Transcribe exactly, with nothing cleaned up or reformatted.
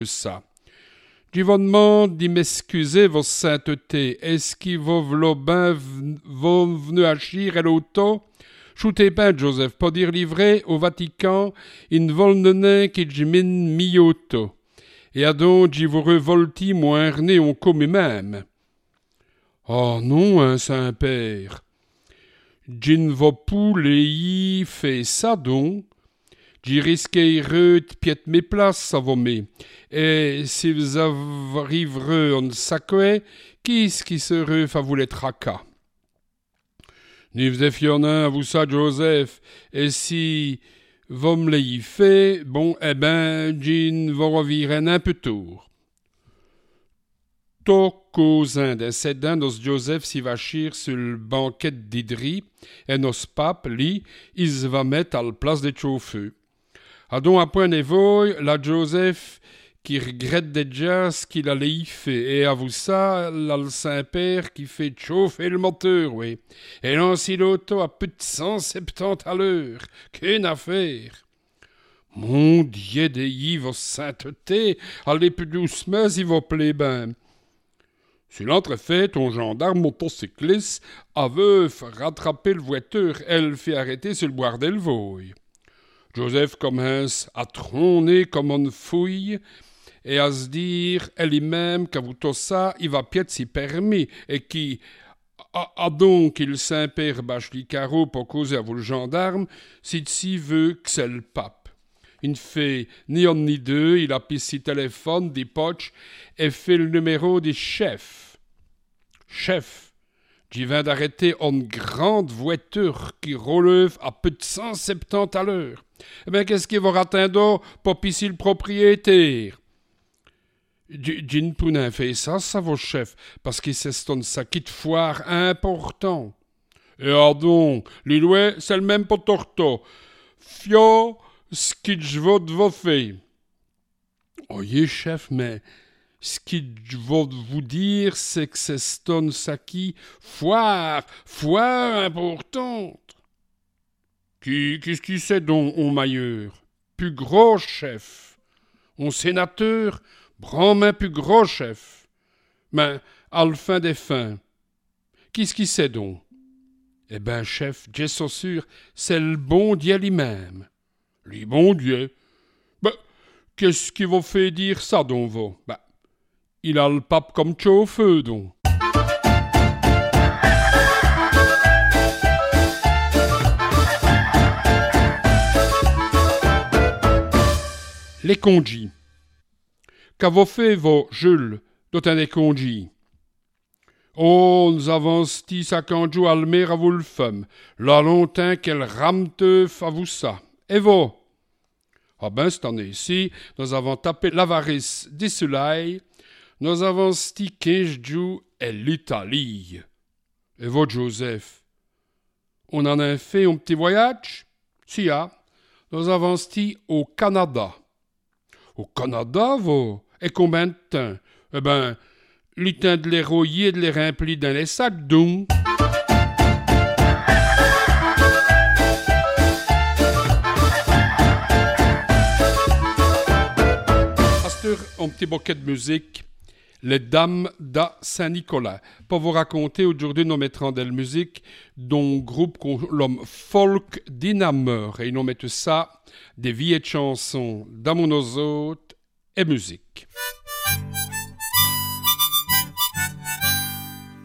ça. Je vous demande d'y m'excuser, vos saintetés. Est-ce qu'il va v'là ben venu agir à l'auto? Choutez pas, Joseph, pas dire livré au Vatican, in volnenin qui j'mine mioto. Et à donc j'y vous revolti moins rené on comme même. Oh non, hein, Saint-Père. J'ne va pou les fait ça donc. J'y risquerai de piète mes places, ça va mais. Et si vous arriverez en sacré, qui est-ce qui serait fa vous les tracas? Ni vous effionnin à vous ça, Joseph, et si vous me l'ayez fait, bon, eh ben, j'ne va revirer un peu tour. To cousin de sedin nos Joseph s'y va chir sur le banquet d'Idri, et nos papes, li, ils va mettre à la place des chauffeurs. A donc à point d'évoy, la Joseph qui regrette déjà ce qu'il allait y faire. Et à vous ça, là le Saint-Père qui fait chauffer le moteur, oui. Et lance l'auto à plus de cent septante à l'heure. Qu'une affaire. Mon Dieu, des vos saintetés, allez plus doucement s'il vous plaît ben. Si l'entrefait, ton gendarme motocycliste avait rattrapé le voiture, elle fait arrêter sur le boire d'Elvoy. Joseph commence à trôner comme une fouille et à se dire elle-même qu'à vous tout ça, il va piètre si permis et qui a, a donc il Saint-Père bâche les carreaux pour causer à vous le gendarme, si si veut que c'est le pape. Il ne fait ni un ni deux, il a pris ses téléphones, des poches et fait le numéro des chefs. Chef. J'y viens d'arrêter une grande voiture qui relève à plus de cent septante à l'heure. Eh bien, qu'est-ce qui va atteindre pour pisser le propriétaire? J'ne pounin fait ça, ça, vos chefs, parce qu'il c'est un sac de foire important. Et donc, les lois, c'est le même pour torto. Fio, ce qui je veux de vos faits. Oyez, chef, mais ce qui je veux vous dire, c'est que c'est un sac foire, foire importante. Qui, qu'est-ce qui c'est donc, on mailleur? Plus gros chef. On sénateur, brandemain plus gros chef. Mais, à la fin des fins, qu'est-ce qui c'est donc? Eh ben, chef, j'ai so sûr, c'est le bon Dieu lui-même. Le bon Dieu? Ben, qu'est-ce qui vous fait dire ça donc, vous? Ben, il a le pape comme chauffeur donc. Les congis. Qu'avons fait vos Jules, d'autant des congis? Oh, nous avons sti sa canjou almer à vous le femme. Là longtemps qu'elle ramte à vous ça. Et vous? Ah ben, cette année-ci, nous avons tapé l'avarice des soleils. Nous avons sti quinze jours et l'Italie. Et vous, Joseph? On en a fait un petit voyage? Si, ah. Nous avons sti au Canada. Au Canada, vous? Et combien de temps? Eh ben, le temps de les rouiller et de les remplir dans les sacs, donc. Pasteur, un petit bouquet de musique. Les Dames da Saint-Nicolas. Pour vous raconter, aujourd'hui, nous mettrons de la musique dont groupe l'homme folk Dynameur. Et nous mettons ça, des vieilles chansons d'amour et musique.